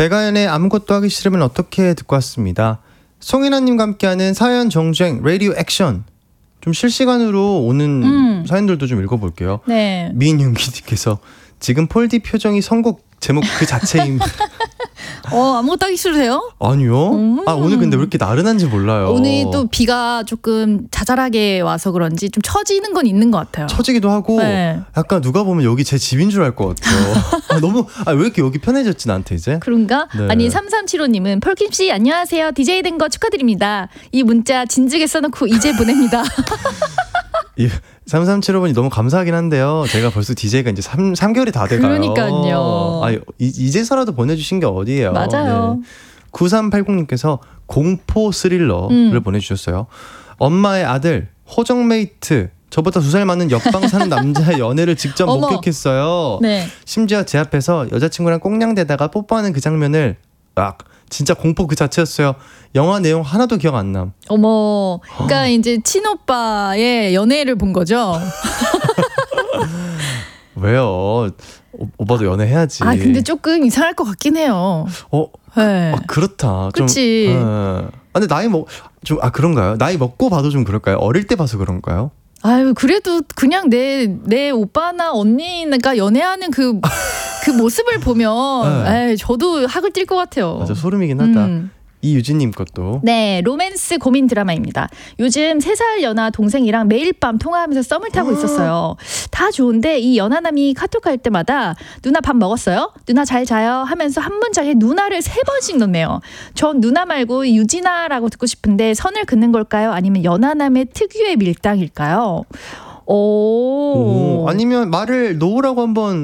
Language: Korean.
배가연의 아무것도 하기 싫으면 어떻게 듣고 왔습니다. 송혜나님과 함께하는 사연 정주행 라디오 액션. 좀 실시간으로 오는 사연들도 좀 읽어볼게요. 네. 미인윤기님께서 지금 폴디 표정이 선곡 제목 그 자체임. 아무것도 하기 싫으세요? 아니요. 오늘 근데 왜 이렇게 나른한지 몰라요. 오늘 또 비가 조금 자잘하게 와서 그런지 좀 처지는 건 있는 것 같아요. 처지기도 하고 네. 약간 누가 보면 여기 제 집인 줄 알 것 같아요. 너무 왜 이렇게 여기 편해졌지 나한테 이제? 그런가? 네. 아니 3375님은 펄킴씨 안녕하세요. DJ 된 거 축하드립니다. 이 문자 진즉에 써놓고 이제 보냅니다. 3375번이 너무 감사하긴 한데요. 제가 벌써 DJ가 이제 3개월이 다 돼가요. 그러니까요. 이제서라도 보내주신 게 어디예요. 맞아요. 네. 9380님께서 공포 스릴러를 보내주셨어요. 엄마의 아들 호정메이트 저보다 2살 많은 옆방 사는 남자의 연애를 직접 목격했어요. 네. 심지어 제 앞에서 여자친구랑 꽁냥대다가 뽀뽀하는 그 장면을 진짜 공포 그 자체였어요. 영화 내용 하나도 기억 안 남. 어머, 그러니까 이제 친오빠의 연애를 본 거죠. 왜요? 오빠도 연애해야지. 근데 조금 이상할 것 같긴 해요. 네. 그렇다. 그치. 근데 나이 그런가요? 나이 먹고 봐도 좀 그럴까요? 어릴 때 봐서 그런가요? 그래도 그냥 내 오빠나 언니가 연애하는 그 모습을 보면 네. 저도 학을 띨 것 같아요. 맞아, 소름이긴 하다. 이유진님 것도. 네, 로맨스 고민 드라마입니다. 요즘 3살 연하 동생이랑 매일 밤 통화하면서 썸을 타고 있었어요. 다 좋은데 이 연하남이 카톡할 때마다 누나 밥 먹었어요? 누나 잘 자요? 하면서 한 문장에 누나를 3번씩 넣네요. 전 누나 말고 유진아라고 듣고 싶은데 선을 긋는 걸까요? 아니면 연하남의 특유의 밀당일까요? 아니면 말을 놓으라고 한번